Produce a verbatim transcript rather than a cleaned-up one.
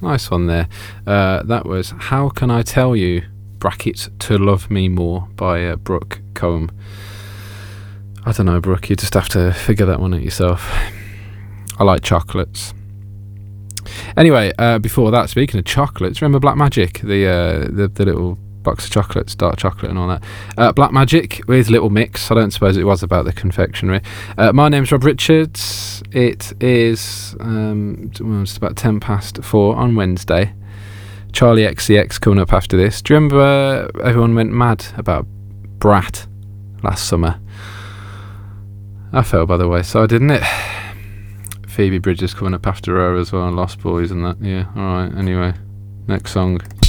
Nice one there. Uh, that was How Can I Tell You, brackets, To Love Me More by uh, Brooke Combe. I don't know, Brooke, you just have to figure that one out yourself. I like chocolates. Anyway, uh, before that, speaking of chocolates, remember Black Magic? The, uh, the, the little box of chocolates, dark chocolate and all that. Uh, Black Magic with Little Mix. I don't suppose it was about the confectionery. Uh, my name's Rob Richards. It is um, well, it's about ten past four on Wednesday. Charlie X C X coming up after this. Do you remember uh, everyone went mad about Brat last summer? I fell by the wayside, didn't it? Phoebe Bridgers coming up after her as well, Lost Boys and that. Yeah, alright, anyway. Next song.